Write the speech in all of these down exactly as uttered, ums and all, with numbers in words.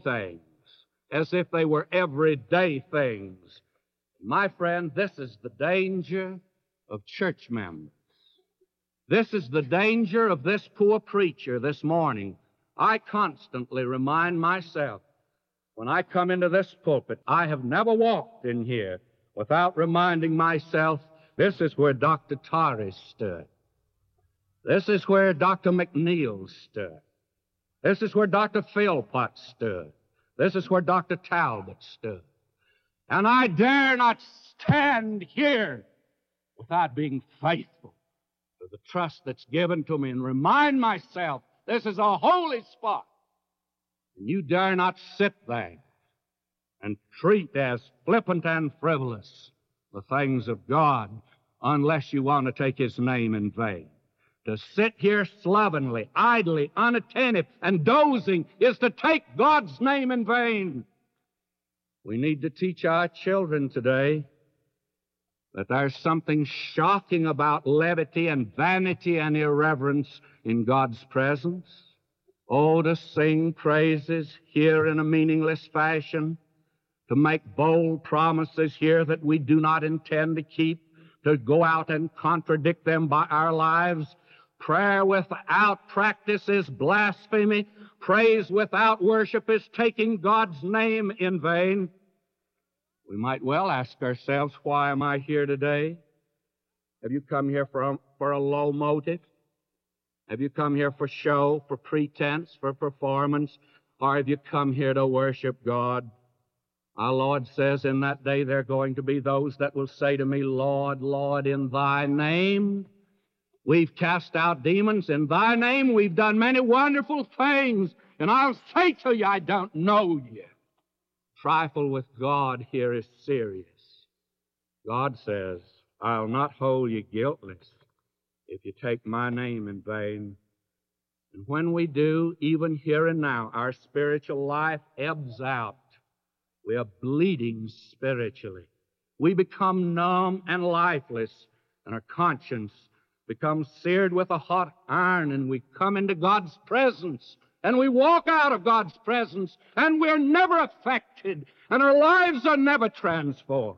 things as if they were everyday things. My friend, this is the danger of church members. This is the danger of this poor preacher this morning. I constantly remind myself, when I come into this pulpit, I have never walked in here without reminding myself, this is where Doctor Torrey stood. This is where Doctor McNeil stood. This is where Doctor Philpott stood. This is where Doctor Talbot stood. And I dare not stand here without being faithful to the trust that's given to me and remind myself this is a holy spot. And you dare not sit there and treat as flippant and frivolous the things of God unless you want to take His name in vain. To sit here slovenly, idly, unattentive, and dozing is to take God's name in vain. We need to teach our children today that there's something shocking about levity and vanity and irreverence in God's presence. Oh, to sing praises here in a meaningless fashion, to make bold promises here that we do not intend to keep, to go out and contradict them by our lives. Prayer without practice is blasphemy. Praise without worship is taking God's name in vain. We might well ask ourselves, why am I here today? Have you come here for a, for a low motive? Have you come here for show, for pretense, for performance? Or have you come here to worship God? Our Lord says in that day there are going to be those that will say to me, Lord, Lord, in Thy name we've cast out demons. In Thy name we've done many wonderful things. And I'll say to you, I don't know you. Trifle with God here is serious. God says, I'll not hold you guiltless if you take my name in vain. And when we do, even here and now, our spiritual life ebbs out. We are bleeding spiritually. We become numb and lifeless, and our conscience becomes seared with a hot iron, and we come into God's presence, and we walk out of God's presence, and we're never affected, and our lives are never transformed.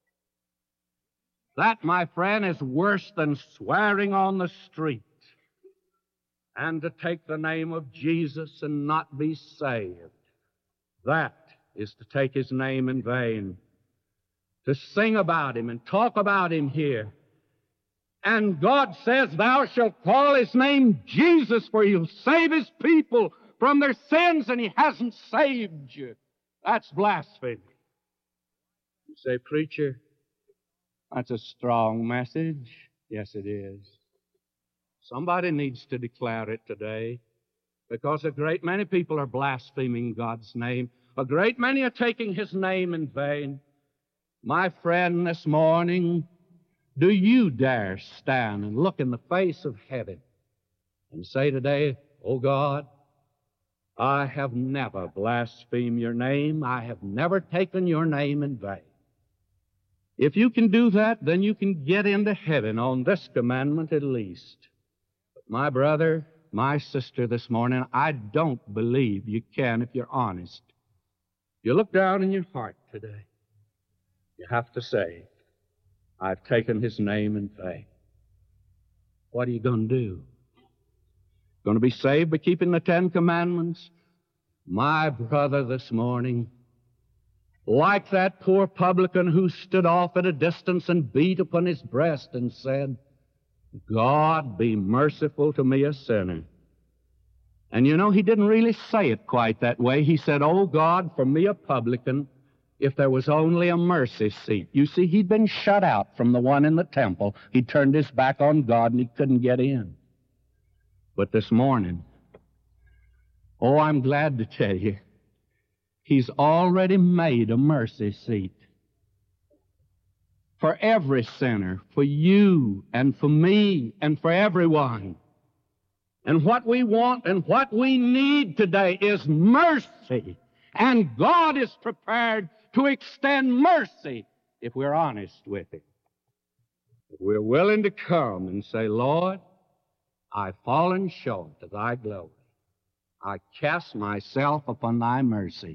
That, my friend, is worse than swearing on the street and to take the name of Jesus and not be saved. That is to take His name in vain. To sing about Him and talk about Him here. And God says, thou shalt call His name Jesus, for He'll save His people from their sins, and He hasn't saved you. That's blasphemy. You say, preacher, that's a strong message. Yes, it is. Somebody needs to declare it today, because a great many people are blaspheming God's name. A great many are taking His name in vain. My friend, this morning, do you dare stand and look in the face of heaven and say today, oh God, I have never blasphemed your name. I have never taken your name in vain. If you can do that, then you can get into heaven on this commandment at least. But my brother, my sister this morning, I don't believe you can if you're honest. You look down in your heart today, you have to say, I've taken His name in vain. What are you going to do? Going to be saved by keeping the Ten Commandments? My brother this morning, like that poor publican who stood off at a distance and beat upon his breast and said, God, be merciful to me, a sinner. And you know, he didn't really say it quite that way. He said, oh God, for me, a publican, if there was only a mercy seat. You see, he'd been shut out from the one in the temple. He turned his back on God and he couldn't get in. But this morning, oh, I'm glad to tell you, He's already made a mercy seat for every sinner, for you and for me and for everyone. And what we want and what we need today is mercy. And God is prepared to extend mercy if we're honest with Him. If we're willing to come and say, Lord, I've fallen short of Thy glory. I cast myself upon thy mercy.